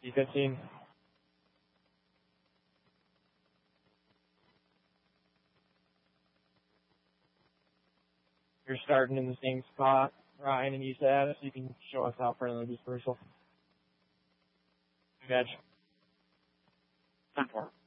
C15. You're starting in the same spot, Ryan, and you said, so you can show us how friendly dispersal. Good catch. 10-4.